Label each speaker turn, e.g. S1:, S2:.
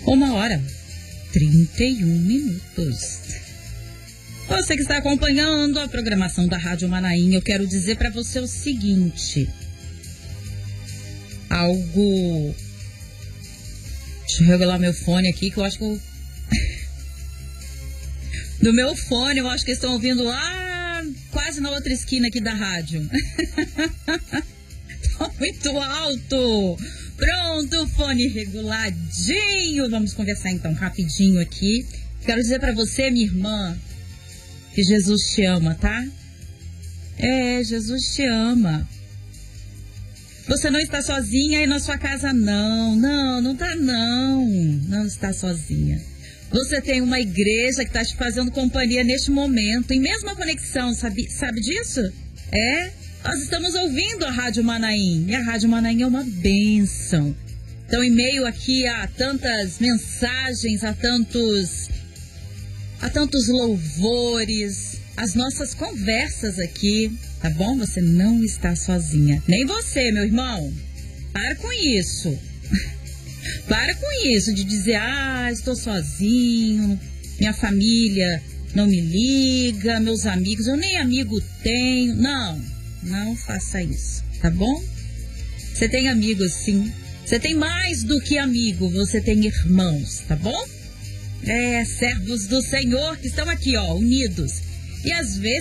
S1: 1h31. Você que está acompanhando a programação da Rádio Manaim, eu quero dizer para você o seguinte. Deixa eu regular meu fone aqui, que eu acho que do meu fone, eu acho que estão ouvindo lá, quase na outra esquina aqui da rádio. Tá muito alto. Pronto, fone reguladinho. Vamos conversar então rapidinho aqui. Quero dizer pra você, minha irmã, que Jesus te ama, tá? Jesus te ama. Você não está sozinha aí na sua casa, não tá não está sozinha. Você tem uma igreja que está te fazendo companhia neste momento, em mesma conexão, sabe disso? Nós estamos ouvindo a Rádio Manaim, e a Rádio Manaim é uma bênção. Então, em meio aqui a tantas mensagens, a tantos louvores, as nossas conversas aqui, tá bom? Você não está sozinha. Nem você, meu irmão. Para com isso. Para com isso de dizer, estou sozinho, minha família não me liga, meus amigos, eu nem amigo tenho. Não faça isso, tá bom? Você tem amigos, sim. Você tem mais do que amigo, você tem irmãos, tá bom? Servos do Senhor que estão aqui, unidos. E às vezes